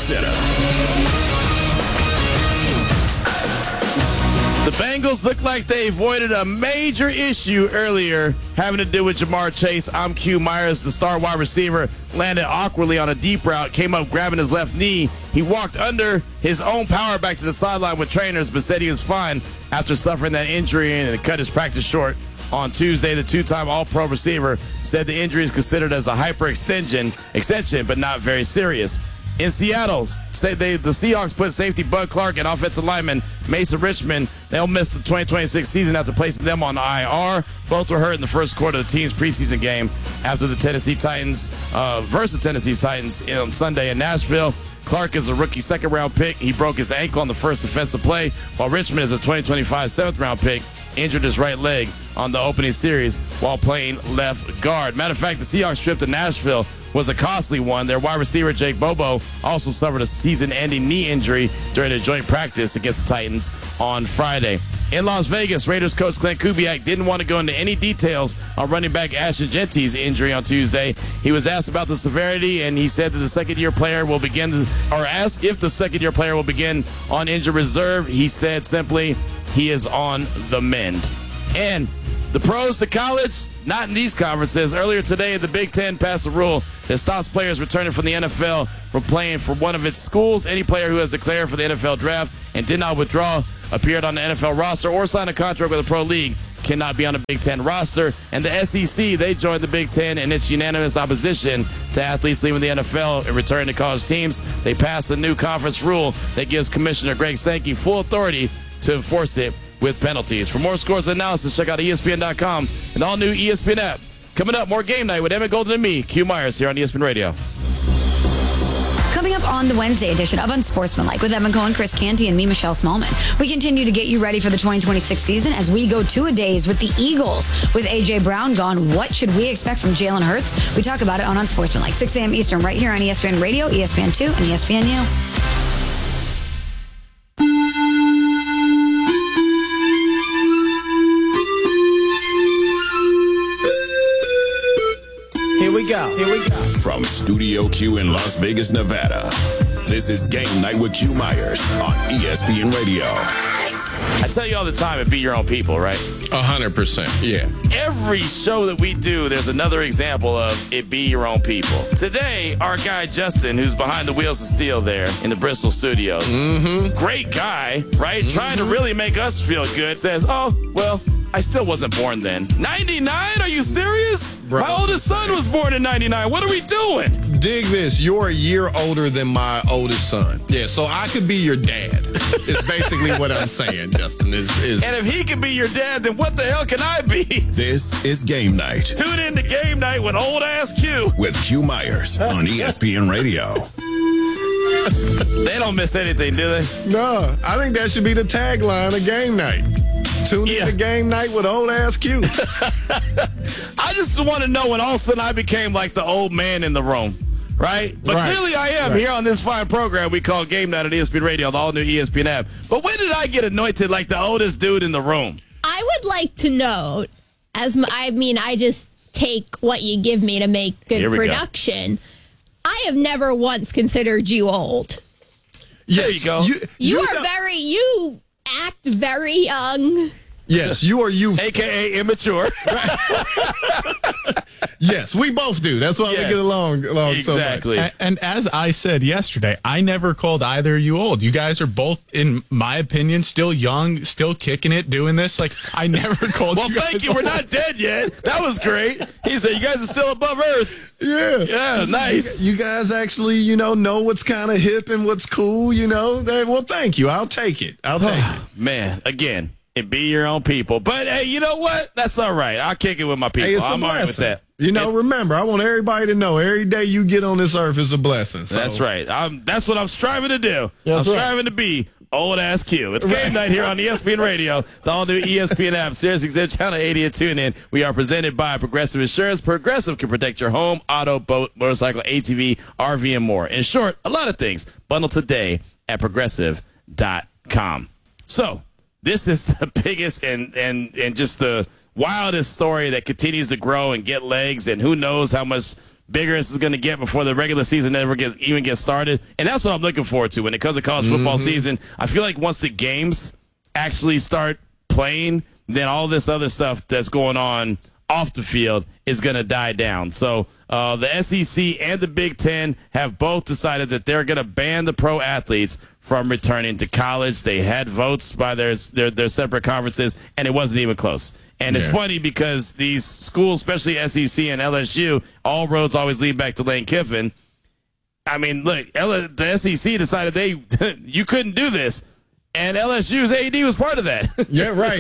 Center. The Bengals look like they avoided a major issue earlier having to do with Jamar Chase. I'm Q Myers, the star wide receiver, landed awkwardly on a deep route, came up grabbing his left knee. He walked under his own power back to the sideline with trainers, but said he was fine after suffering that injury and cut his practice short. On Tuesday, the two-time All-Pro receiver said the injury is considered as a hyperextension, but not very serious. In Seattle, the Seahawks put safety Bud Clark and offensive lineman Mason Richmond. They'll miss the 2026 season after placing them on IR. Both were hurt in the first quarter of the team's preseason game after the Tennessee Titans versus Tennessee Titans on Sunday in Nashville. Clark is a rookie second-round pick. He broke his ankle on the first defensive play, while Richmond is a 2025 seventh-round pick. Injured his right leg on the opening series while playing left guard. Matter of fact, the Seahawks trip to Nashville was a costly one. Their wide receiver, Jake Bobo, also suffered a season-ending knee injury during a joint practice against the Titans on Friday. In Las Vegas, Raiders coach Glenn Kubiak didn't want to go into any details on running back Ashton Genty's injury on Tuesday. He was asked about the severity, and he said that the second-year player will begin, or asked if the second-year player will begin on injured reserve. He said simply, he is on the mend. And the pros to college, not in these conferences. Earlier today, the Big Ten passed a rule that stops players returning from the NFL from playing for one of its schools. Any player who has declared for the NFL draft and did not withdraw, appeared on the NFL roster, or signed a contract with a pro league cannot be on a Big Ten roster. And the SEC, they joined the Big Ten in its unanimous opposition to athletes leaving the NFL and returning to college teams. They passed a new conference rule that gives Commissioner Greg Sankey full authority to enforce it with penalties. For more scores and analysis, check out ESPN.com and the all-new ESPN app. Coming up, more Game Night with Emmett Golden and me, Q Myers, here on ESPN Radio. Coming up on the Wednesday edition of Unsportsmanlike with Evan Cohen, Chris Canty, and me, Michelle Smallman. We continue to get you ready for the 2026 season as we go two-a-days with the Eagles. With A.J. Brown gone, what should we expect from Jalen Hurts? We talk about it on Unsportsmanlike, 6 a.m. Eastern, right here on ESPN Radio, ESPN2, and ESPNU. Here we go. From Studio Q in Las Vegas, Nevada, this is Game Night with Q Myers on ESPN Radio. I tell you all the time, it be your own people, right? 100%, yeah. Every show that we do, there's another example of it be your own people. Today, our guy Justin, who's behind the wheels of steel there in the Bristol studios, great guy, right? Trying to really make us feel good, says, oh, well, I still wasn't born then. 99? Are you serious? Bro, my oldest son was born in 99. What are we doing? Dig this. You're a year older than my oldest son. Yeah, so I could be your dad. Is basically what I'm saying, Justin. And if he can be your dad, then what the hell can I be? This is Game Night. Tune in to Game Night with Old Ass Q. With Q Myers on ESPN Radio. They don't miss anything, do they? No, I think that should be the tagline of Game Night. Tune in to Game Night with Old Ass Q. I just want to know when all of a sudden I became like the old man in the room, right? But clearly I am here on this fine program we call Game Night on ESPN Radio, the all-new ESPN app. But when did I get anointed like the oldest dude in the room? I would like to note, I just take what you give me to make good production. I have never once considered you old. There you go. You act very young. Yes, you are youthful. AKA immature. Yes, we both do. That's why we get along exactly. so much. And as I said yesterday, I never called either of you old. You guys are both, in my opinion, still young, still kicking it, doing this. Like, I never called you guys thank you. old. We're not dead yet. That was great. He said, you guys are still above Earth. Yeah. Yeah, nice. You guys actually, know what's kind of hip and what's cool, Well, thank you. I'll take it. Man, again. It be your own people. But, hey, you know what? That's all right. I'll kick it with my people. Hey, it's I'm all right with that. Remember, I want everybody to know every day you get on this earth is a blessing. So. That's right. That's what I'm striving to do. I'm striving to be Old Ass Q. It's Game Night here on ESPN Radio, the all-new ESPN app, Sirius XM Channel 80 and tune in. We are presented by Progressive Insurance. Progressive can protect your home, auto, boat, motorcycle, ATV, RV, and more. In short, a lot of things. Bundle today at Progressive.com. So, this is the biggest and just the wildest story that continues to grow and get legs, and who knows how much bigger this is going to get before the regular season even gets started. And that's what I'm looking forward to when it comes to college football season. I feel like once the games actually start playing, then all this other stuff that's going on off the field is going to die down. So the SEC and the Big Ten have both decided that they're going to ban the pro athletes from returning to college. They had votes by their separate conferences, and it wasn't even close. And it's funny because these schools, especially SEC and LSU, all roads always lead back to Lane Kiffin. I mean, look, the SEC decided you couldn't do this. And LSU's AD was part of that. Yeah, right.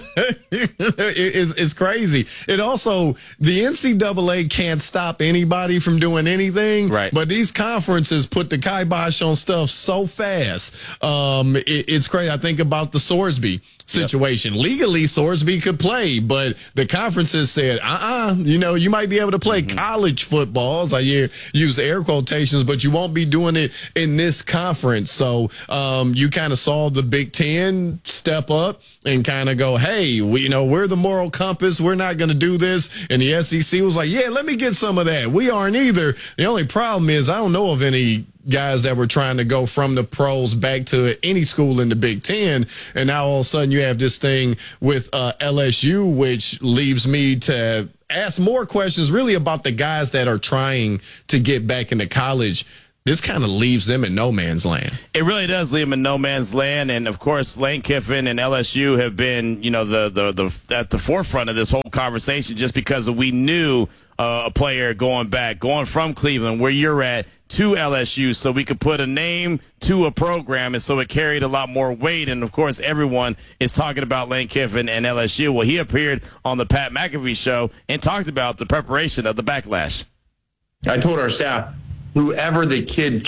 It's crazy. It also, the NCAA can't stop anybody from doing anything. Right. But these conferences put the kibosh on stuff so fast. It's crazy. I think about the Sorsby situation. Yep. Legally, Sorsby could play, but the conferences said, you might be able to play college football. I use air quotations, but you won't be doing it in this conference. So you kind of saw the Big Ten step up and kind of go, hey, we're the moral compass. We're not going to do this. And the SEC was like, yeah, let me get some of that. We aren't either. The only problem is I don't know of any guys that were trying to go from the pros back to any school in the Big Ten. And now all of a sudden you have this thing with LSU, which leaves me to ask more questions really about the guys that are trying to get back into college. This kind of leaves them in no man's land. It really does leave them in no man's land. And, of course, Lane Kiffin and LSU have been, the at the forefront of this whole conversation just because we knew a player going from Cleveland, where you're at, to LSU, so we could put a name to a program, and so it carried a lot more weight. And, of course, everyone is talking about Lane Kiffin and LSU. Well, he appeared on the Pat McAfee show and talked about the preparation of the backlash. I told our staff, whoever the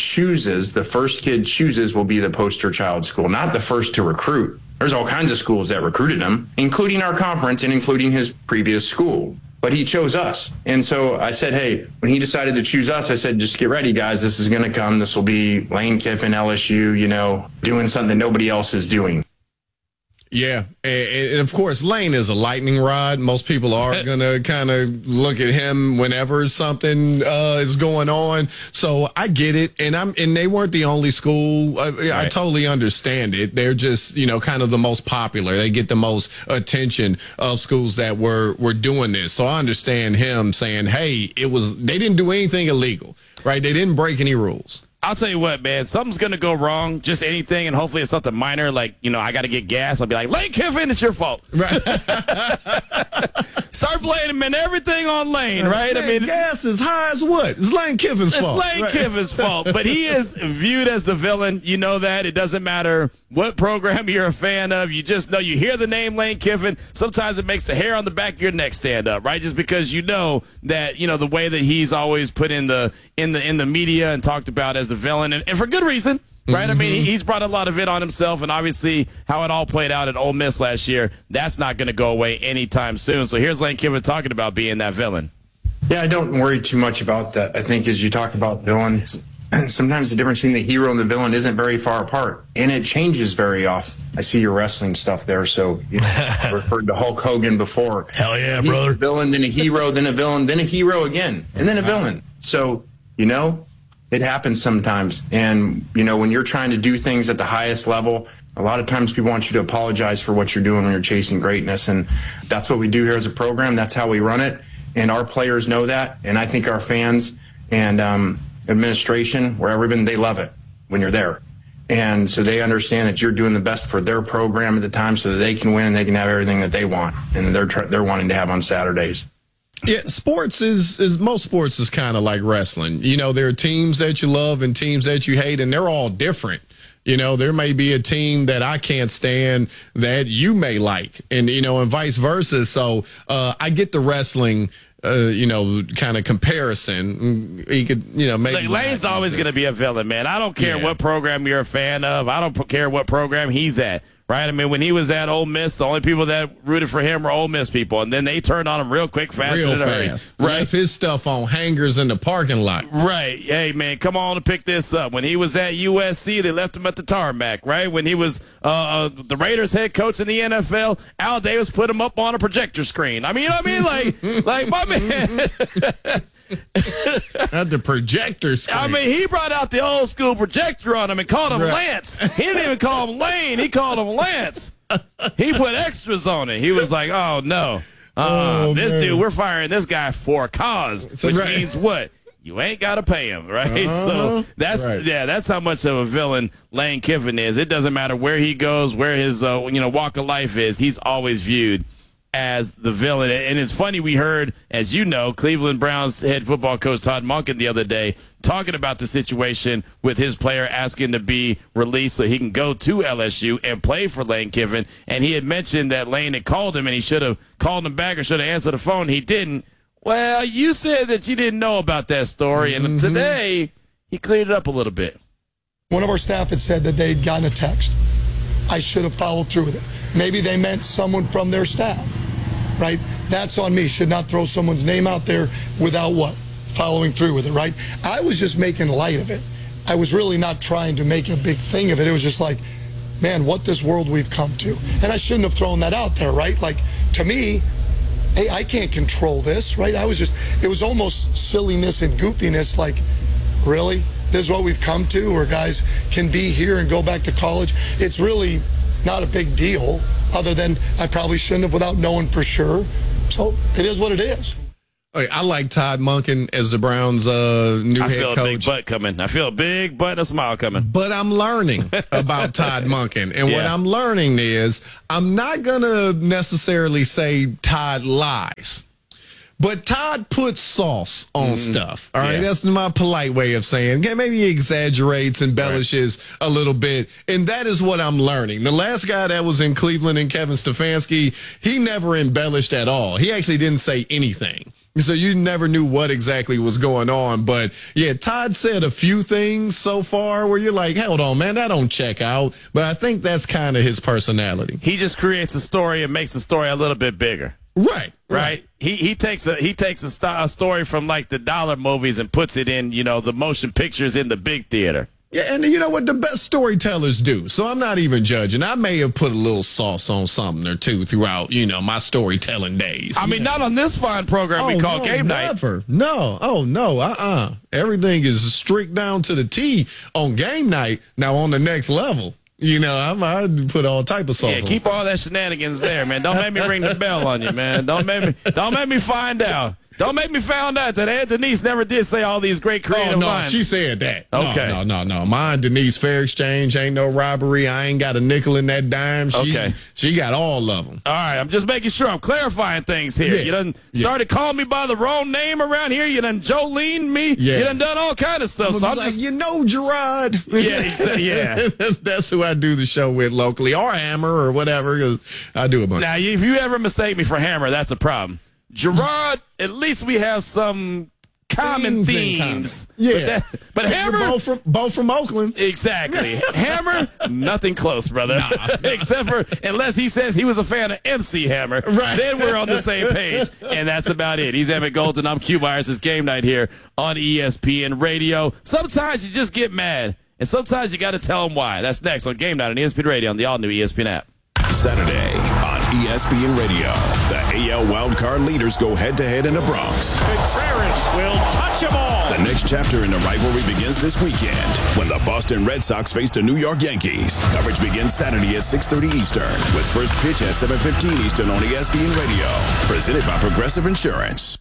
first kid chooses will be the poster child school, not the first to recruit. There's all kinds of schools that recruited him, including our conference and including his previous school. But he chose us. And so I said, hey, when he decided to choose us, I said, just get ready, guys. This is going to come. This will be Lane Kiffin, LSU, doing something nobody else is doing. Yeah, and of course, Lane is a lightning rod. Most people are going to kind of look at him whenever something is going on. So I get it, and they weren't the only school. I totally understand it. They're just kind of the most popular. They get the most attention of schools that were doing this. So I understand him saying, "Hey, they didn't do anything illegal, right? They didn't break any rules." I'll tell you what, man, something's going to go wrong, just anything, and hopefully it's something minor, like, I got to get gas. I'll be like, Lane Kiffin, it's your fault. Right. Start blaming everything on Lane, right? Man, gas is high as what? It's Lane Kiffin's fault. It's Lane Kiffin's fault, but he is viewed as the villain. You know that. It doesn't matter what program you're a fan of. You just know, you hear the name Lane Kiffin, sometimes it makes the hair on the back of your neck stand up, right? Just because you know that, the way that he's always put in the media and talked about as the villain, and for good reason, right? Mm-hmm. I mean, he's brought a lot of it on himself, and obviously how it all played out at Ole Miss last year, that's not going to go away anytime soon. So here's Lane Kiffin talking about being that villain. Yeah, I don't worry too much about that. I think as you talk about villains, sometimes the difference between the hero and the villain isn't very far apart, and it changes very often. I see your wrestling stuff there, so I referred to Hulk Hogan before. Hell yeah, brother. A villain, then a hero, then a villain, then a hero again, and then a villain. So, it happens sometimes. And, when you're trying to do things at the highest level, a lot of times people want you to apologize for what you're doing when you're chasing greatness. And that's what we do here as a program. That's how we run it. And our players know that. And I think our fans and administration, wherever been, they love it when you're there. And so they understand that you're doing the best for their program at the time so that they can win and they can have everything that they want and they're wanting to have on Saturdays. Yeah, sports most sports is kind of like wrestling. There are teams that you love and teams that you hate, and they're all different. There may be a team that I can't stand that you may like, and vice versa. So I get the wrestling, kind of comparison. He could, maybe Lane's always going to be a villain, man. I don't care what program you're a fan of. I don't care what program he's at. Right? I mean, when he was at Ole Miss, the only people that rooted for him were Ole Miss people, and then they turned on him real quick, fast. Right? Left his stuff on hangers in the parking lot. Right. Hey, man, come on and pick this up. When he was at USC, they left him at the tarmac, right? When he was the Raiders head coach in the NFL, Al Davis put him up on a projector screen. I mean, like my man. Not the projector screen. I mean, he brought out the old school projector on him and called him Lance. He didn't even call him Lane. He called him Lance. He put extras on it. He was like, oh, no. This dude, we're firing this guy for a cause, which means what? You ain't got to pay him, right? So that's how much of a villain Lane Kiffin is. It doesn't matter where he goes, where his walk of life is. He's always viewed as the villain. And it's funny, we heard, as you know, Cleveland Browns head football coach Todd Monken the other day talking about the situation with his player asking to be released so he can go to LSU and play for Lane Kiffin. And he had mentioned that Lane had called him and he should have called him back or should have answered the phone. He didn't. Well, you said that you didn't know about that story, and today he cleared it up a little bit. One of our staff had said that they'd gotten a text. I should have followed through with it. Maybe they meant someone from their staff, right? That's on me. Should not throw someone's name out there without what? Following through with it, right? I was just making light of it. I was really not trying to make a big thing of it. It was just like, man, what this world we've come to. And I shouldn't have thrown that out there, right? Like, to me, hey, I can't control this, right? It was almost silliness and goofiness, like, really? This is what we've come to, where guys can be here and go back to college? It's really not a big deal, other than I probably shouldn't have without knowing for sure. So it is what it is. Okay, I like Todd Monken as the Browns' new head coach. I feel a big butt coming. I feel a big butt and a smile coming. But I'm learning about Todd Monken. And what I'm learning is I'm not going to necessarily say Todd lies. But Todd puts sauce on stuff. All right, that's my polite way of saying. Maybe he exaggerates, embellishes a little bit, and that is what I'm learning. The last guy that was in Cleveland, and Kevin Stefanski, he never embellished at all. He actually didn't say anything. So you never knew what exactly was going on. But, yeah, Todd said a few things so far where you're like, hold on, man, that don't check out. But I think that's kind of his personality. He just creates a story and makes the story a little bit bigger. Right. He takes a story from like the dollar movies and puts it in, the motion pictures in the big theater. Yeah, and you know what? The best storytellers do. So I'm not even judging. I may have put a little sauce on something or two throughout, my storytelling days. I mean, not on this fine program we call Game Night. Never. No. Oh, no. Everything is strict down to the T on Game Night. Now on the next level. I put all type of sauce. Yeah, keep all that shenanigans there, man. Don't make me ring the bell on you, man. Don't make me find out. Don't make me find out that Aunt Denise never did say all these great creative lines. She said that. Okay. No. Mine, Denise, fair exchange, ain't no robbery. I ain't got a nickel in that dime. She got all of them. All right, I'm just making sure I'm clarifying things here. You done started calling me by the wrong name around here. You done Jolene me. Yeah. You done all kind of stuff. So I'm like, Gerard. Yeah. That's who I do the show with locally, or Hammer or whatever. I do a bunch. Now, if you ever mistake me for Hammer, that's a problem. Gerard, at least we have some common themes. Yeah. But Hammer, both from Oakland. Exactly. Hammer, nothing close, brother. Except for, unless he says he was a fan of MC Hammer. Right. Then we're on the same page. And that's about it. He's Emmett Golden. I'm Q Myers. It's Game Night here on ESPN Radio. Sometimes you just get mad. And sometimes you got to tell them why. That's next on Game Night on ESPN Radio on the all-new ESPN app. Saturday on ESPN Radio. The AL wildcard leaders go head-to-head in the Bronx. Contreras will touch them all. The next chapter in the rivalry begins this weekend when the Boston Red Sox face the New York Yankees. Coverage begins Saturday at 6:30 Eastern with first pitch at 7:15 Eastern on ESPN Radio. Presented by Progressive Insurance.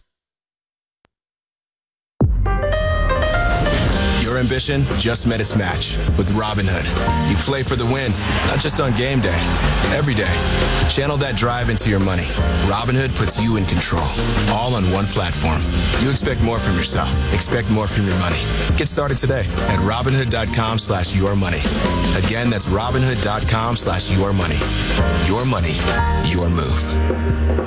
Your ambition just met its match with Robinhood. You play for the win, not just on game day, every day. Channel that drive into your money. Robinhood puts you in control, all on one platform. You expect more from yourself. Expect more from your money. Get started today at Robinhood.com/yourmoney. Again, that's Robinhood.com/yourmoney. Your money, your move.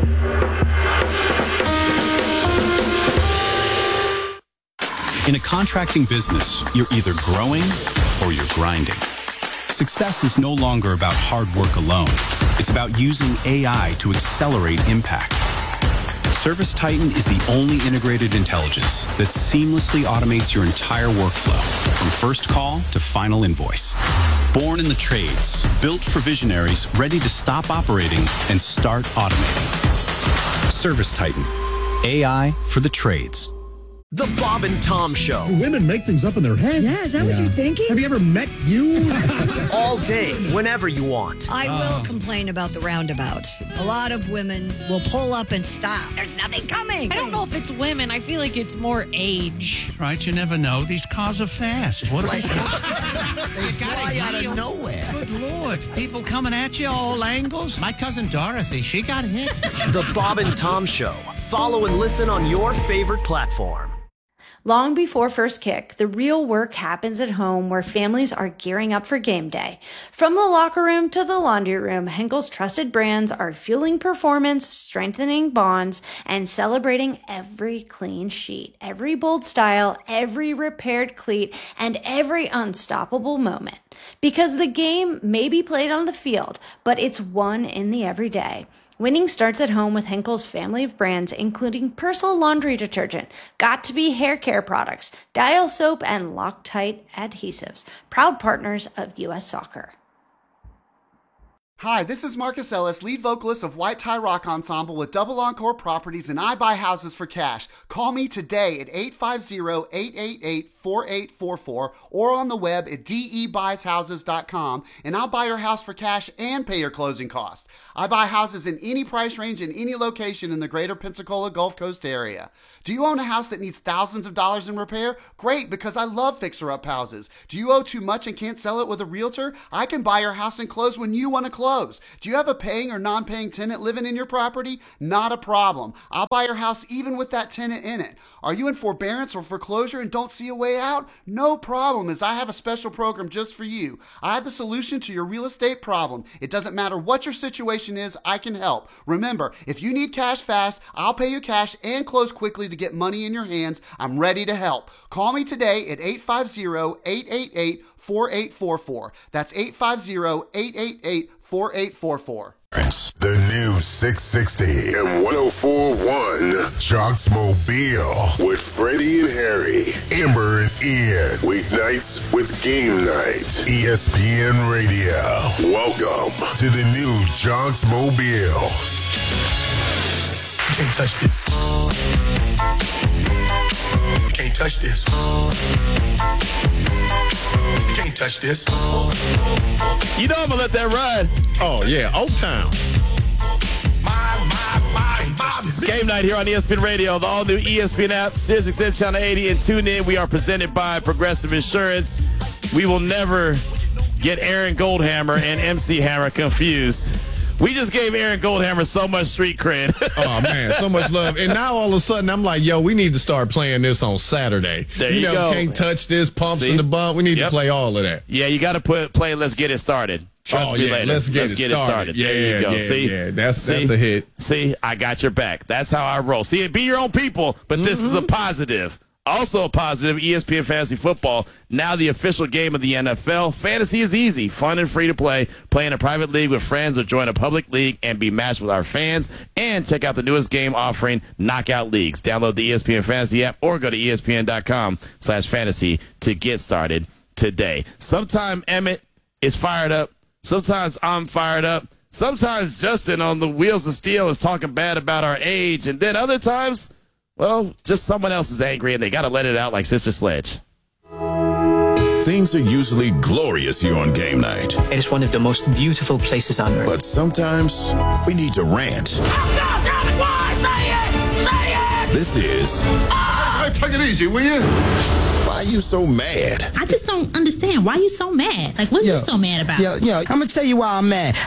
In a contracting business, you're either growing or you're grinding. Success is no longer about hard work alone. It's about using AI to accelerate impact. ServiceTitan is the only integrated intelligence that seamlessly automates your entire workflow, from first call to final invoice. Born in the trades, built for visionaries ready to stop operating and start automating. ServiceTitan, AI for the trades. The Bob and Tom Show. Women make things up in their head. Yeah, is that what you're thinking? Have you ever met you? All day, whenever you want. I will complain about the roundabouts. A lot of women will pull up and stop. There's nothing coming. I don't know if it's women. I feel like it's more age. Right, you never know. These cars are fast. What They fly out of nowhere. Good Lord. People coming at you all angles. My cousin Dorothy, she got hit. The Bob and Tom Show. Follow and listen on your favorite platform. Long before first kick, the real work happens at home where families are gearing up for game day. From the locker room to the laundry room, Henkel's trusted brands are fueling performance, strengthening bonds, and celebrating every clean sheet, every bold style, every repaired cleat, and every unstoppable moment. Because the game may be played on the field, but it's won in the everyday. Winning starts at home with Henkel's family of brands, including Persil laundry detergent, Got2b hair care products, Dial soap, and Loctite adhesives. Proud partners of U.S. Soccer. Hi, this is Marcus Ellis, lead vocalist of White Tie Rock Ensemble with Double Encore Properties, and I buy houses for cash. Call me today at 850-888-4844 or on the web at debuys.houses.com, and I'll buy your house for cash and pay your closing costs. I buy houses in any price range in any location in the greater Pensacola Gulf Coast area. Do you own a house that needs thousands of dollars in repair? Great, because I love fixer-up houses. Do you owe too much and can't sell it with a realtor? I can buy your house and close when you want to close. Do you have a paying or non-paying tenant living in your property? Not a problem. I'll buy your house even with that tenant in it. Are you in forbearance or foreclosure and don't see a way out? No problem, as I have a special program just for you. I have the solution to your real estate problem. It doesn't matter what your situation is, I can help. Remember, if you need cash fast, I'll pay you cash and close quickly to get money in your hands. I'm ready to help. Call me today at 850-888-4844. That's 850-888-4844. The new 660 and 104.1 Jocks Mobile with Freddie and Harry, Amber and Ian. Weeknights with Game Night. ESPN Radio. Welcome to the new Jocks Mobile. You can't touch this. You can't touch this. You can't touch this. You know I'm gonna let that run. Oh yeah, Oaktown. Game Night here on ESPN Radio, the all-new ESPN app, SiriusXM Channel 80, and tune in. We are presented by Progressive Insurance. We will never get Aaron Goldhammer and MC Hammer confused. We just gave Aaron Goldhammer so much street cred. Oh, man, so much love. And now all of a sudden, I'm like, yo, we need to start playing this on Saturday. There you go. Can't touch this, pumps in the bump. We need to play all of that. Yeah, you got to play Let's Get It Started. Trust me later. Let's get it started. Yeah, there you go. Yeah, that's a hit. See, I got your back. That's how I roll. See, be your own people, but this is a positive. Also a positive, ESPN Fantasy Football, now the official game of the NFL. Fantasy is easy, fun, and free to play. Play in a private league with friends or join a public league and be matched with our fans. And check out the newest game offering, Knockout Leagues. Download the ESPN Fantasy app or go to ESPN.com/fantasy to get started today. Sometimes Emmett is fired up. Sometimes I'm fired up. Sometimes Justin on the Wheels of Steel is talking bad about our age. And then other times, well, just someone else is angry and they got to let it out like Sister Sledge. Things are usually glorious here on Game Night. It is one of the most beautiful places on earth. But sometimes we need to rant. Say it! Say it! This is... Hey, take it easy, will you? Why are you so mad? I just don't understand. Why are you so mad? Like, what are you so mad about? Yo, I'm going to tell you why I'm mad.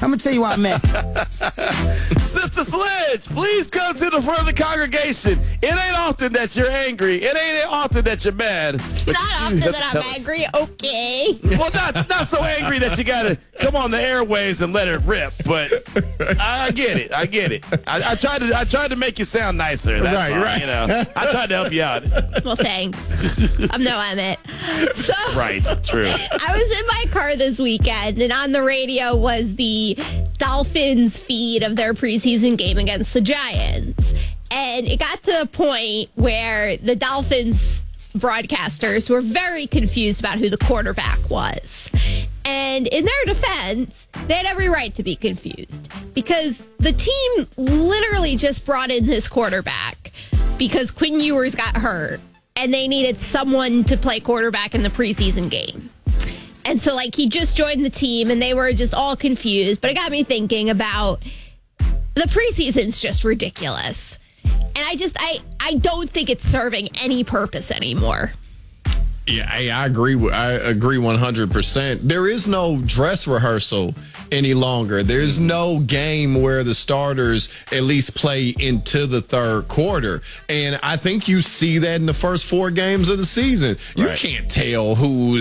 Sister Sledge, please come to the front of the congregation. It ain't often that you're angry. It ain't often that you're mad. Not often that I'm angry. Okay. Well, not so angry that you got to come on the airwaves and let it rip. But I get it. I tried to make you sound nicer. That's all, right. You know, I tried to help you out. Well, thanks. I'm no Emmett. So, right, true. I was in my car this weekend, and on the radio was the Dolphins feed of their preseason game against the Giants. And it got to the point where the Dolphins broadcasters were very confused about who the quarterback was. And in their defense, they had every right to be confused because the team literally just brought in this quarterback because Quinn Ewers got hurt. and they needed someone to play quarterback in the preseason game. And so, like, he just joined the team, and they were just all confused. But it got me thinking about the preseason's just ridiculous. And I don't think it's serving any purpose anymore. Yeah, I agree. I agree 100%. There is no dress rehearsal any longer. There's no game where the starters at least play into the third quarter. And I think you see that in the first 4 games of the season. You can't tell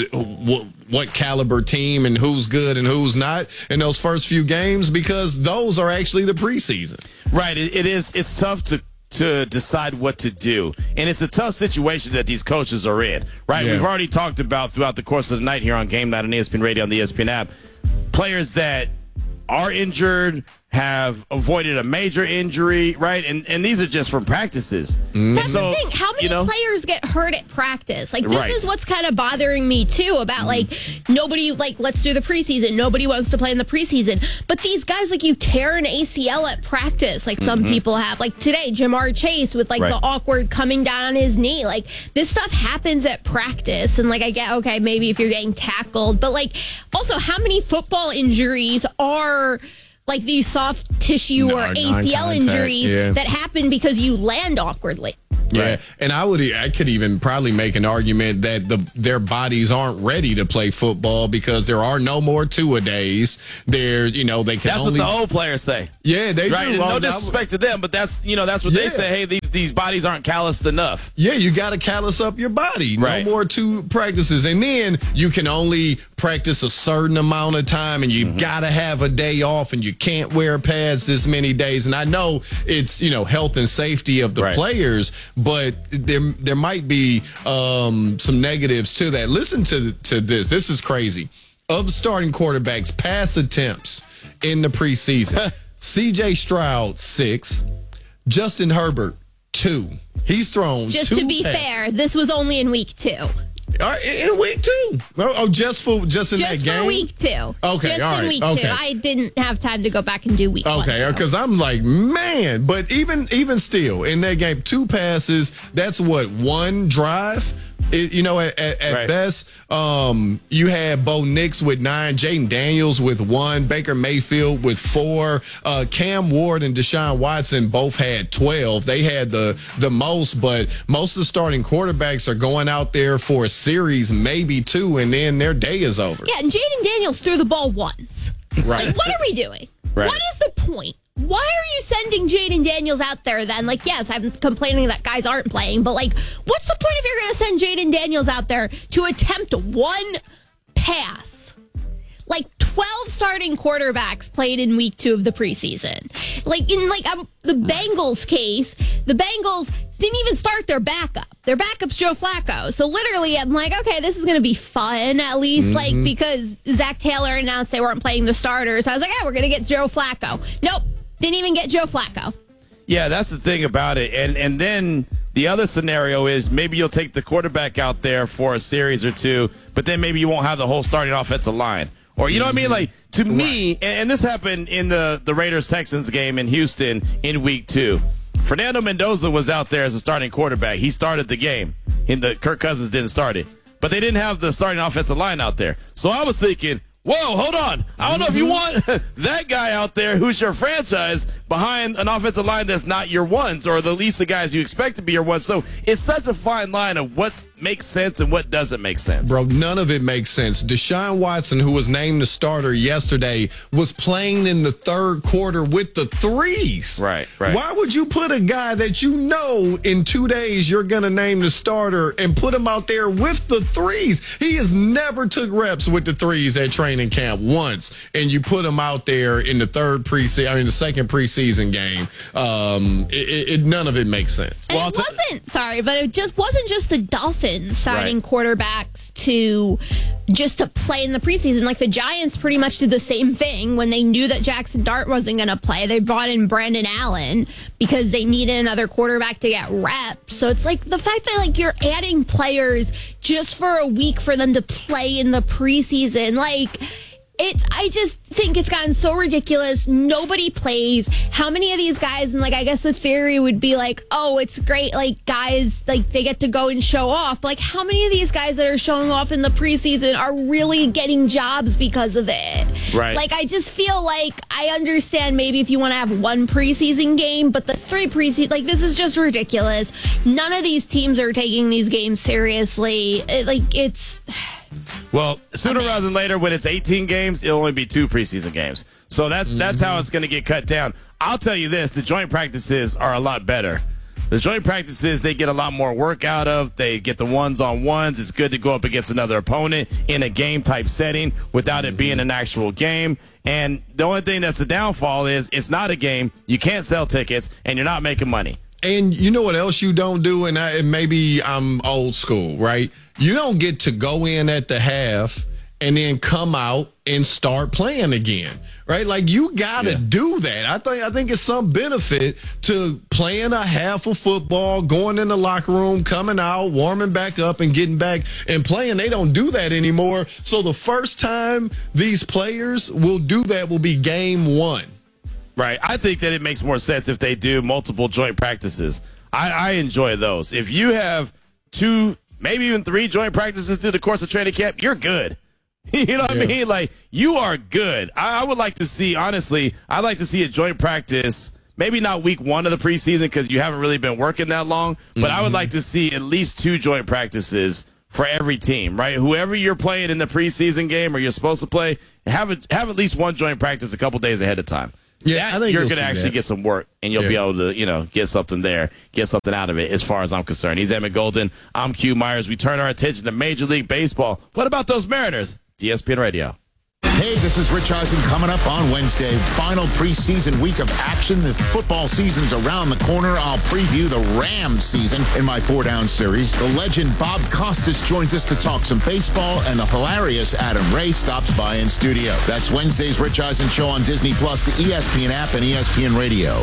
what caliber team and who's good and who's not in those first few games because those are actually the preseason. Right. It's tough to decide what to do. And it's a tough situation that these coaches are in, right? Yeah. We've already talked about throughout the course of the night here on Game Night on ESPN Radio on the ESPN app, players that are injured, have avoided a major injury, right? And these are just from practices. That's the thing. How many players get hurt at practice? Like, this is what's kind of bothering me, too, about, like, nobody, like, let's do the preseason. Nobody wants to play in the preseason. But these guys, like, you tear an ACL at practice, like some people have. Like, today, Jamar Chase with, like, the awkward coming down on his knee. Like, this stuff happens at practice. And, like, I get, okay, maybe if you're getting tackled. But, like, also, how many football injuries are like these soft tissue or ACL injuries that happen because you land awkwardly? Yeah, and I could even probably make an argument that their bodies aren't ready to play football because there are no more two-a-days. They can That's what the old players say. Yeah, they do. Well, no disrespect to them, but that's what they say. Hey, these bodies aren't calloused enough. Yeah, you got to callous up your body. No more 2 practices, and then you can only practice a certain amount of time, and you've got to have a day off, and you can't wear pads this many days. And I know it's health and safety of the players. But there might be some negatives to that. Listen to this. This is crazy. Of starting quarterbacks, pass attempts in the preseason, C.J. Stroud, 6. Justin Herbert, 2. He's thrown Just 2 to be passes. fair, this was only in week 2. In week 2? Oh, just in that game? For week 2. Okay, just all right. in week 2. I didn't have time to go back and do week 1. Okay, because I'm like, man, but even still, in that game, 2 passes, that's what, 1 drive? At best, you had Bo Nix with 9, Jaden Daniels with 1, Baker Mayfield with 4, Cam Ward and Deshaun Watson both had 12. They had the most, but most of the starting quarterbacks are going out there for a series, maybe 2, and then their day is over. Yeah, and Jaden Daniels threw the ball once. Right. Like, what are we doing? Right. What is the point? Why are you sending Jaden Daniels out there then? Like, yes, I'm complaining that guys aren't playing, but, like, what's the point if you're going to send Jaden Daniels out there to attempt 1 pass? Like, 12 starting quarterbacks played in week 2 of the preseason. Like, in, the Bengals case, the Bengals didn't even start their backup. Their backup's Joe Flacco. So, literally, I'm like, okay, this is going to be fun, at least, because Zach Taylor announced they weren't playing the starters. I was like, we're going to get Joe Flacco. Nope. Didn't even get Joe Flacco. Yeah, that's the thing about it. And then the other scenario is maybe you'll take the quarterback out there for a series or 2, but then maybe you won't have the whole starting offensive line. Or, you know what I mean? Like, to me, and this happened in the Raiders-Texans game in Houston in week 2. Fernando Mendoza was out there as a starting quarterback. He started the game. Kirk Cousins didn't start it. But they didn't have the starting offensive line out there. So I was thinking, whoa, hold on. I don't know if you want that guy out there who's your franchise behind an offensive line that's not your ones, or at least the guys you expect to be your ones. So it's such a fine line of what makes sense and what doesn't make sense. Bro, none of it makes sense. Deshaun Watson, who was named the starter yesterday, was playing in the third quarter with the 3s. Right. Why would you put a guy that you know in 2 days you're going to name the starter and put him out there with the 3s? He has never took reps with the 3s at training camp once, and you put him out there in the the second preseason game. None of it makes sense. And it wasn't just the Dolphins signing quarterbacks to play in the preseason. Like, the Giants pretty much did the same thing when they knew that Jackson Dart wasn't going to play. They brought in Brandon Allen because they needed another quarterback to get reps. So it's like the fact that, like, you're adding players just for a week for them to play in the preseason. Like, I just think it's gotten so ridiculous. Nobody plays. How many of these guys, and like, I guess the theory would be like, oh, it's great. Like, guys, like, they get to go and show off. But like, how many of these guys that are showing off in the preseason are really getting jobs because of it? Right. Like, I just feel like I understand maybe if you want to have one preseason game, but the 3 preseason, like, this is just ridiculous. None of these teams are taking these games seriously. Well, sooner rather than later, when it's 18 games, it'll only be 2 preseason games. So that's how it's going to get cut down. I'll tell you this, the joint practices are a lot better. The joint practices, they get a lot more work out of. They get the ones-on-ones. It's good to go up against another opponent in a game-type setting without it being an actual game. And the only thing that's the downfall is it's not a game. You can't sell tickets, and you're not making money. And you know what else you don't do? And maybe I'm old school, right? You don't get to go in at the half and then come out and start playing again, right? Like, you got to do that. I think it's some benefit to playing a half of football, going in the locker room, coming out, warming back up, and getting back and playing. They don't do that anymore. So the first time these players will do that will be game 1. Right. I think that it makes more sense if they do multiple joint practices. I enjoy those. If you have 2, maybe even 3 joint practices through the course of training camp, you're good. You know what I mean? Like, you are good. I would like to see, honestly, I'd like to see a joint practice, maybe not week 1 of the preseason because you haven't really been working that long, but I would like to see at least 2 joint practices for every team, right? Whoever you're playing in the preseason game or you're supposed to play, have at least 1 joint practice a couple days ahead of time. Yeah, I think you're going to actually get some work, and you'll be able to, get something there, get something out of it, as far as I'm concerned. He's Emmett Golden. I'm Q Myers. We turn our attention to Major League Baseball. What about those Mariners? ESPN Radio. Hey, this is Rich Eisen coming up on Wednesday. Final preseason week of action. The football season's around the corner. I'll preview the Rams season in my 4-down series. The legend Bob Costas joins us to talk some baseball, and the hilarious Adam Ray stops by in studio. That's Wednesday's Rich Eisen Show on Disney+, the ESPN app, and ESPN Radio.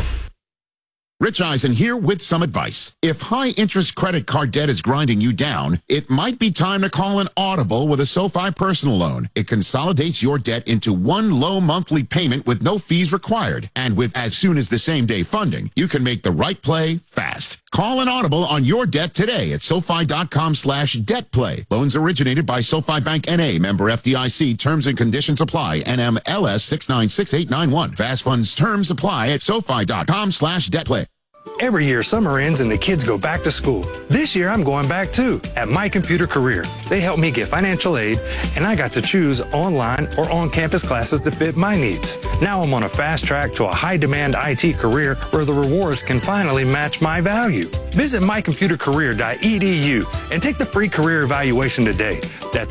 Rich Eisen here with some advice. If high-interest credit card debt is grinding you down, it might be time to call an Audible with a SoFi personal loan. It consolidates your debt into one low monthly payment with no fees required. And with as soon as the same-day funding, you can make the right play fast. Call an Audible on your debt today at SoFi.com/debtplay. Loans originated by SoFi Bank N.A., member FDIC. Terms and conditions apply. NMLS 696891. Fast funds terms apply at SoFi.com/debtplay. Every year, summer ends and the kids go back to school. This year, I'm going back too, at My Computer Career. They helped me get financial aid, and I got to choose online or on-campus classes to fit my needs. Now I'm on a fast track to a high-demand IT career where the rewards can finally match my value. Visit mycomputercareer.edu and take the free career evaluation today. That's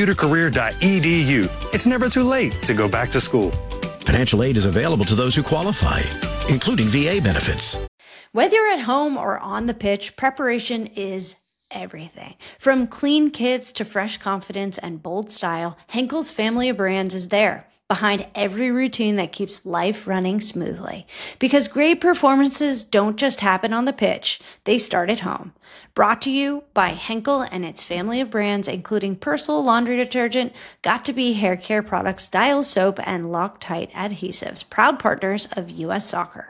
mycomputercareer.edu. It's never too late to go back to school. Financial aid is available to those who qualify, including VA benefits. Whether you're at home or on the pitch, preparation is everything. From clean kits to fresh confidence and bold style, Henkel's family of brands is there, behind every routine that keeps life running smoothly. Because great performances don't just happen on the pitch, they start at home. Brought to you by Henkel and its family of brands, including Persil laundry detergent, Got2b hair care products, Dial soap, and Loctite adhesives, proud partners of U.S. Soccer.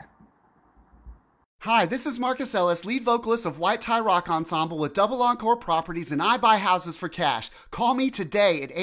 Hi, this is Marcus Ellis, lead vocalist of White Tie Rock Ensemble with Double Encore Properties, and I buy houses for cash. Call me today at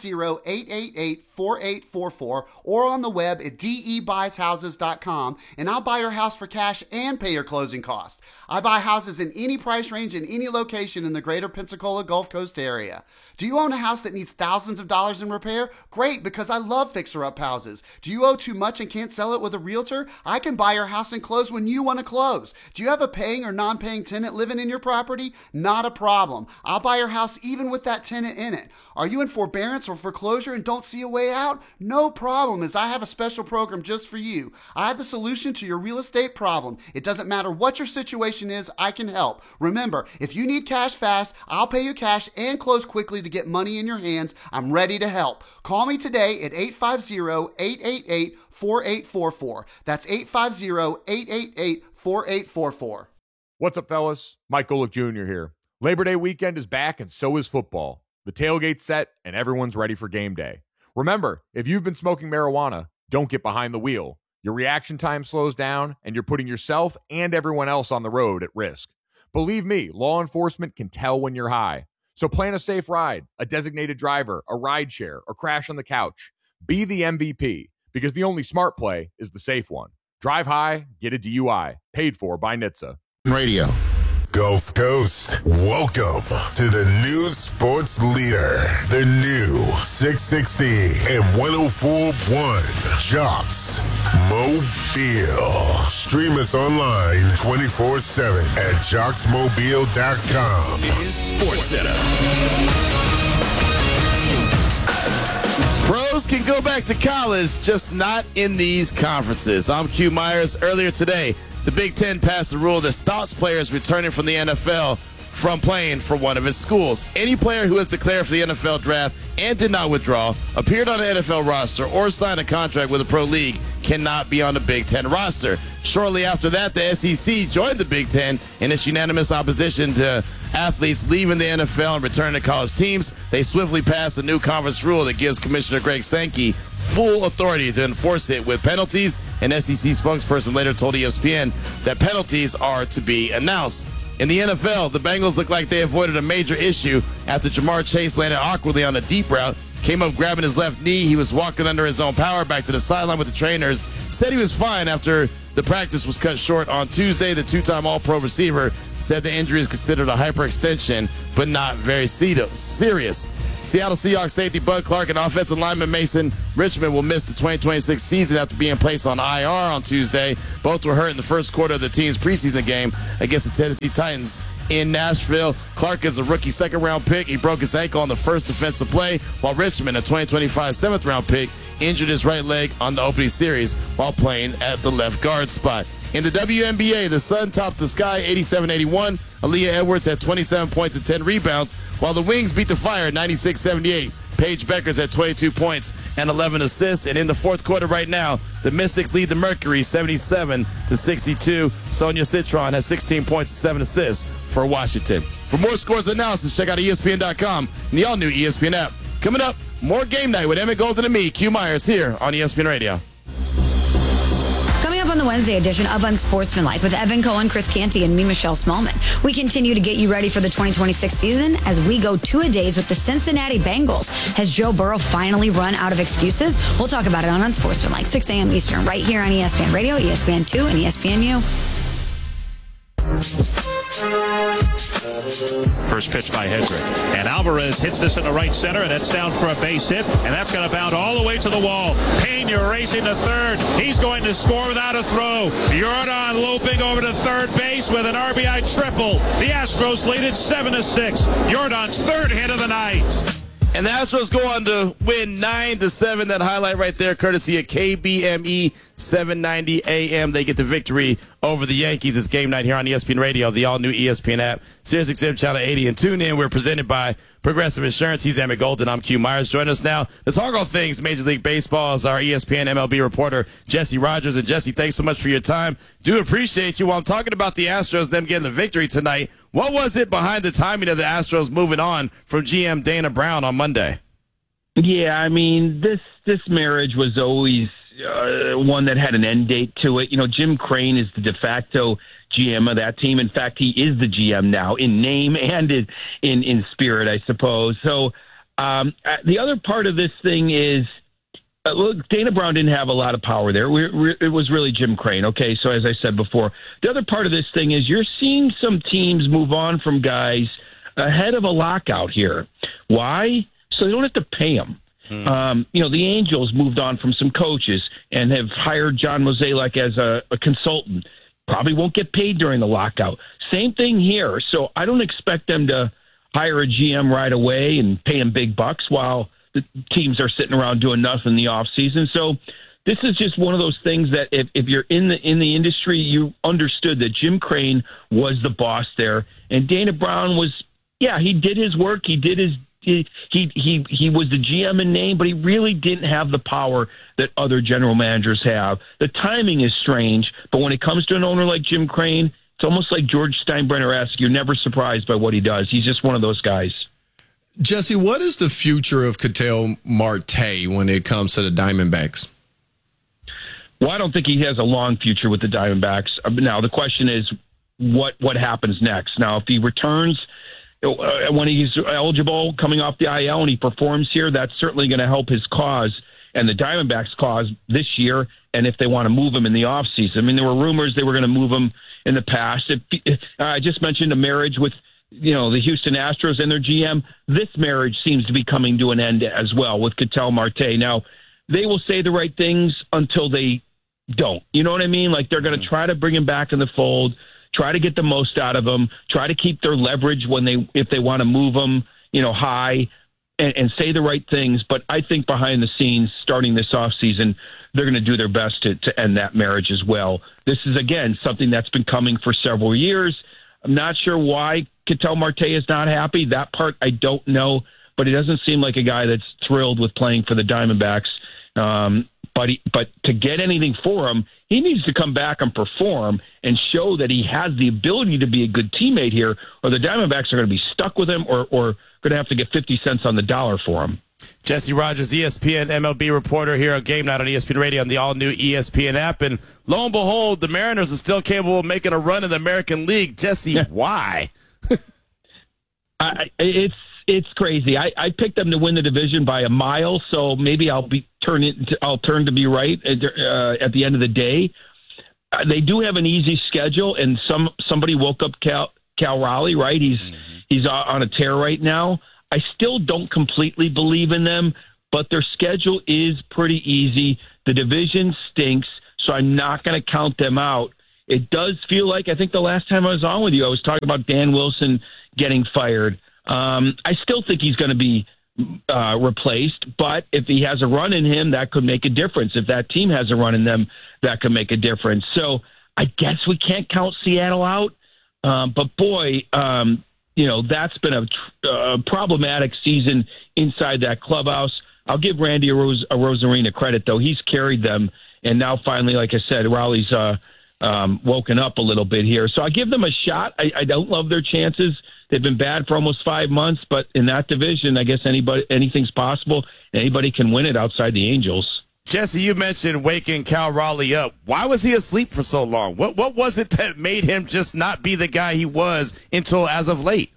850-888-4844 or on the web at debuys.houses.com, and I'll buy your house for cash and pay your closing costs. I buy houses in any price range in any location in the greater Pensacola Gulf Coast area. Do you own a house that needs thousands of dollars in repair? Great, because I love fixer-up houses. Do you owe too much and can't sell it with a realtor? I can buy your house and close when you want to close. Do you have a paying or non-paying tenant living in your property? Not a problem. I'll buy your house even with that tenant in it. Are you in forbearance or foreclosure and don't see a way out? No problem, as I have a special program just for you. I have the solution to your real estate problem. It doesn't matter what your situation is, I can help. Remember, if you need cash fast, I'll pay you cash and close quickly to get money in your hands. I'm ready to help. Call me today at 850-888-4844. That's 850-888-4844. What's up, fellas? Mike Golick Jr. here. Labor Day weekend is back, and so is football. The tailgate's set, and everyone's ready for game day. Remember, if you've been smoking marijuana, don't get behind the wheel. Your reaction time slows down, and you're putting yourself and everyone else on the road at risk. Believe me, law enforcement can tell when you're high. So plan a safe ride, a designated driver, a ride share, or crash on the couch. Be the MVP, because the only smart play is the safe one. Drive high, get a DUI. Paid for by NHTSA. Radio. Gulf Coast, welcome to the new sports leader, the new 660 and 104.1 Jocks Mobile. Stream us online 24/7 at JocksMobile.com. Sports Center. Pros can go back to college, just not in these conferences. I'm Q Myers. Earlier today, the Big Ten passed a rule that stops players returning from the NFL from playing for one of its schools. Any player who has declared for the NFL draft and did not withdraw, appeared on an NFL roster, or signed a contract with a pro league cannot be on the Big Ten roster. Shortly after that, the SEC joined the Big Ten in its unanimous opposition to athletes leaving the NFL and returning to college teams. They swiftly passed a new conference rule that gives Commissioner Greg Sankey full authority to enforce it with penalties. An SEC spokesperson later told ESPN that penalties are to be announced. In the NFL, the Bengals look like they avoided a major issue after Jamar Chase landed awkwardly on a deep route, came up grabbing his left knee. He was walking under his own power back to the sideline with the trainers, said he was fine after the practice was cut short on Tuesday. The two-time All-Pro receiver said the injury is considered a hyperextension, but not very serious. Seattle Seahawks safety Bud Clark and offensive lineman Mason Richmond will miss the 2026 season after being placed on IR on Tuesday. Both were hurt in the first quarter of the team's preseason game against the Tennessee Titans in Nashville. Clark is a rookie second-round pick. He broke his ankle on the first defensive play, while Richmond, a 2025 seventh-round pick, injured his right leg on the opening series while playing at the left guard spot. In the WNBA, the Sun topped the Sky 87-81. Aaliyah Edwards had 27 points and 10 rebounds, while the Wings beat the Fire 96-78. Paige Beckers had 22 points and 11 assists. And in the fourth quarter right now, the Mystics lead the Mercury 77-62. Sonia Citron has 16 points and 7 assists for Washington. For more scores and analysis, check out ESPN.com and the all-new ESPN app. Coming up, more Game Night with Emmett Golden and me, Q Myers, here on ESPN Radio. Coming up on the Wednesday edition of Unsportsmanlike with Evan Cohen, Chris Canty, and me, Michelle Smallman. We continue to get you ready for the 2026 season as we go two-a-days with the Cincinnati Bengals. Has Joe Burrow finally run out of excuses? We'll talk about it on Unsportsmanlike, 6 a.m. Eastern, right here on ESPN Radio, ESPN2, and ESPNU. First pitch by Hedrick. And Alvarez hits this in the right center, and that's down for a base hit. And that's going to bound all the way to the wall. Pena racing to third. He's going to score without a throw. Jordan loping over to third base with an RBI triple. The Astros lead it 7-6. Jordan's third hit of the night. And the Astros go on to win 9-7. That highlight right there, courtesy of KBME 790 AM. They get the victory over the Yankees. It's Game Night here on ESPN Radio, the all-new ESPN app, SiriusXM Channel 80, and tune in. We're presented by Progressive Insurance. He's Emmett Golden. I'm Q Myers. Join us now to talk all things Major League Baseball is our ESPN MLB reporter, Jesse Rogers. And Jesse, thanks so much for your time. Do appreciate you. While I'm talking about the Astros, them getting the victory tonight, what was it behind the timing of the Astros moving on from GM Dana Brown on Monday? Yeah, I mean, this marriage was always one that had an end date to it. You know, Jim Crane is the de facto GM of that team. In fact, he is the GM now in name and in spirit, I suppose. So the other part of this thing is, look, Dana Brown didn't have a lot of power there. It was really Jim Crane. Okay, so as I said before, the other part of this thing is you're seeing some teams move on from guys ahead of a lockout here. Why? So they don't have to pay them. You know, the Angels moved on from some coaches and have hired John Mozeliak as a consultant. Probably won't get paid during the lockout. Same thing here. So I don't expect them to hire a GM right away and pay him big bucks while the teams are sitting around doing nothing in the offseason. So this is just one of those things that if you're in the industry, you understood that Jim Crane was the boss there. And Dana Brown was, yeah, he did his work. He did his He was the GM in name, but he really didn't have the power that other general managers have. The timing is strange, but when it comes to an owner like Jim Crane, it's almost like George Steinbrenner-esque. You're never surprised by what he does. He's just one of those guys. Jesse, what is the future of Ketel Marte when it comes to the Diamondbacks? Well, I don't think he has a long future with the Diamondbacks. Now, the question is, what happens next? Now, if he returns when he's eligible coming off the IL and he performs here, that's certainly going to help his cause and the Diamondbacks' cause this year, and if they want to move him in the offseason. I mean, there were rumors they were going to move him in the past. I just mentioned a marriage with the Houston Astros and their GM. This marriage seems to be coming to an end as well with Ketel Marte. Now, they will say the right things until they don't. You know what I mean? Like, they're going to try to bring him back in the fold, try to get the most out of him, try to keep their leverage if they want to move him, high, and say the right things. But I think behind the scenes, starting this offseason, they're going to do their best to end that marriage as well. This is, again, something that's been coming for several years. I'm not sure why Ketel Marte is not happy. That part I don't know, but he doesn't seem like a guy that's thrilled with playing for the Diamondbacks. But to get anything for him, he needs to come back and perform and show that he has the ability to be a good teammate here, or the Diamondbacks are going to be stuck with him or going to have to get 50 cents on the dollar for him. Jesse Rogers, ESPN MLB reporter here on Game Night on ESPN Radio on the all-new ESPN app. And lo and behold, the Mariners are still capable of making a run in the American League. Jesse, why? It's crazy. I picked them to win the division by a mile, so maybe I'll turn to be right at the end of the day. They do have an easy schedule, and somebody woke up Cal Raleigh, right? He's on a tear right now. I still don't completely believe in them, but their schedule is pretty easy. The division stinks, so I'm not going to count them out. It does feel like, I think the last time I was on with you, I was talking about Dan Wilson getting fired. I still think he's going to be replaced, but if he has a run in him, that could make a difference. If that team has a run in them, that could make a difference. So I guess we can't count Seattle out, but boy, that's been a problematic season inside that clubhouse. I'll give Randy Arozarena credit, though. He's carried them, and now finally, like I said, Raleigh's woken up a little bit here. So I give them a shot. I don't love their chances. They've been bad for almost 5 months, but in that division, I guess anything's possible. Anybody can win it outside the Angels. Jesse, you mentioned waking Cal Raleigh up. Why was he asleep for so long? What was it that made him just not be the guy he was until as of late?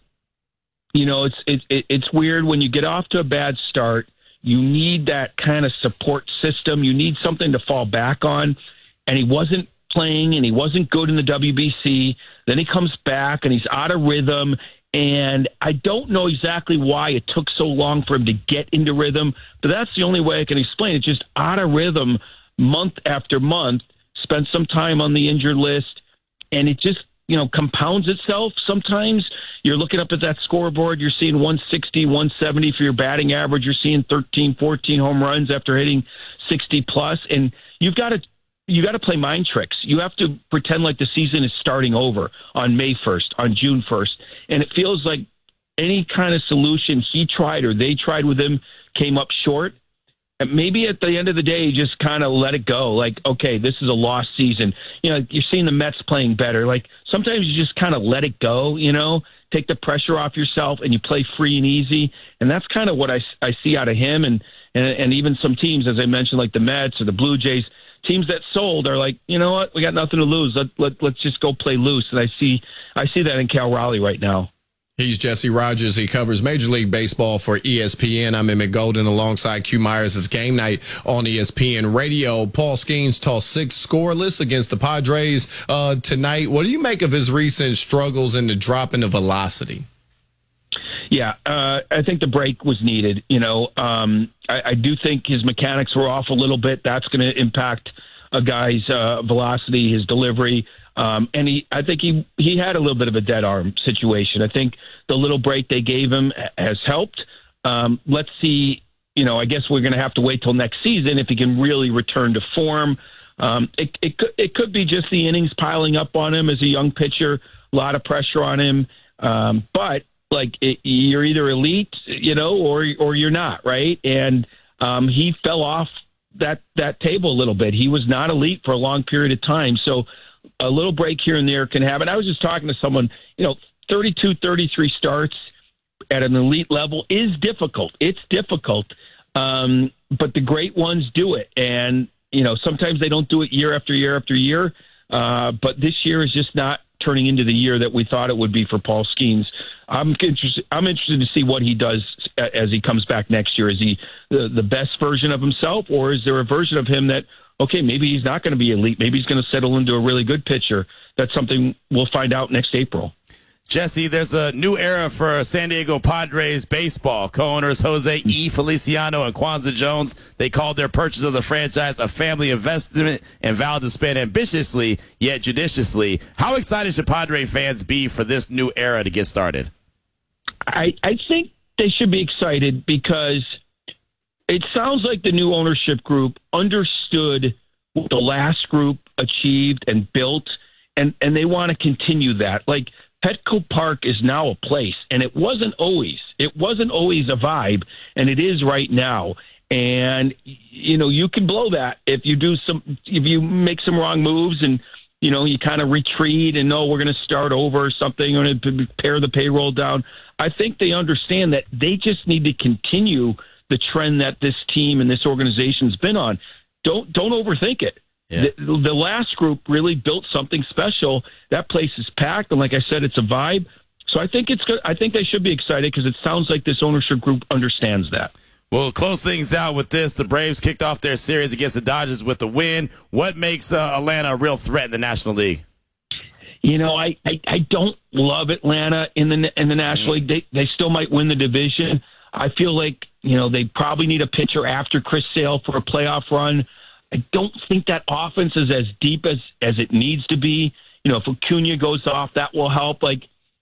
It's weird when you get off to a bad start. You need that kind of support system. You need something to fall back on, and he wasn't playing, and he wasn't good in the WBC. Then he comes back, and he's out of rhythm. And I don't know exactly why it took so long for him to get into rhythm, but that's the only way I can explain it. Just out of rhythm month after month, spent some time on the injured list, and it just, compounds itself. Sometimes you're looking up at that scoreboard, you're seeing 160, 170 for your batting average, you're seeing 13, 14 home runs after hitting 60 plus, and you got to play mind tricks. You have to pretend like the season is starting over on May 1st, on June 1st. And it feels like any kind of solution he tried or they tried with him came up short. And maybe at the end of the day, you just kind of let it go. Like, okay, this is a lost season. You're seeing the Mets playing better. Like, sometimes you just kind of let it go, take the pressure off yourself and you play free and easy. And that's kind of what I see out of him. And even some teams, as I mentioned, like the Mets or the Blue Jays, teams that sold are like, you know what, we got nothing to lose. Let's just go play loose. And I see that in Cal Raleigh right now. He's Jesse Rogers. He covers Major League Baseball for ESPN. I'm Emmett Golden alongside Q Myers. It's Game Night on ESPN Radio. Paul Skeens tossed 6 scoreless against the Padres tonight. What do you make of his recent struggles in the drop in the velocity? Yeah, I think the break was needed. I do think his mechanics were off a little bit. That's going to impact a guy's velocity, his delivery. And I think he had a little bit of a dead arm situation. I think the little break they gave him has helped. Let's see, I guess we're going to have to wait till next season if he can really return to form. It could be just the innings piling up on him as a young pitcher, a lot of pressure on him. But you're either elite, or you're not, right? And he fell off that table a little bit. He was not elite for a long period of time. So a little break here and there can happen. I was just talking to someone, 32, 33 starts. at an elite level is difficult. It's difficult, but the great ones do it. And, sometimes they don't do it year after year after year, but this year is just not turning into the year that we thought it would be for Paul Skeens. I'm interested to see what he does as he comes back next year. Is he the best version of himself, or is there a version of him that, okay, maybe he's not going to be elite. Maybe he's going to settle into a really good pitcher. That's something we'll find out next April. Jesse, there's a new era for San Diego Padres baseball. Co-owners Jose E. Feliciano and Kwanzaa Jones, they called their purchase of the franchise a family investment and vowed to spend ambitiously yet judiciously. How excited should Padre fans be for this new era to get started? I think they should be excited because it sounds like the new ownership group understood what the last group achieved and built, and they want to continue that. Like, Petco Park is now a place, and it wasn't always a vibe, and it is right now. And, you can blow that if you make some wrong moves and, you kind of retreat and, we're going to start over or something, or to pare the payroll down. I think they understand that they just need to continue the trend that this team and this organization's been on. Don't overthink it. Yeah. The last group really built something special. That place is packed, and like I said, it's a vibe. So I think it's good. I think they should be excited because it sounds like this ownership group understands that. We'll close things out with this. The Braves kicked off their series against the Dodgers with a win. What makes Atlanta a real threat in the National League? I don't love Atlanta in the National League. They still might win the division. I feel like they probably need a pitcher after Chris Sale for a playoff run. I don't think that offense is as deep as it needs to be. If Acuna goes off, that will help. Like,